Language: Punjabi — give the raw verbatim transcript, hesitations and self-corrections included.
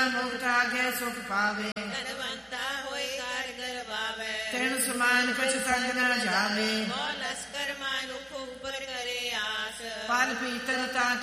ਮੁਕਤ ਆਗੇ ਸੁਖ ਪਾਵੇ। ਧਨਵੰਤਾ ਹੋਏ ਕਾਰਗਰ ਬਾਵੇ। ਤਿਨ ਸਮਾਨ ਕਛ ਤੰਗ ਨ ਜਾਵੇ। ਮੋ ਲਸਕਰ ਮਾਨੁਖ ਉਪਰ ਕਰੇ ਆਸ। ਪਲ ਪੀਤਰ ਤਾਂ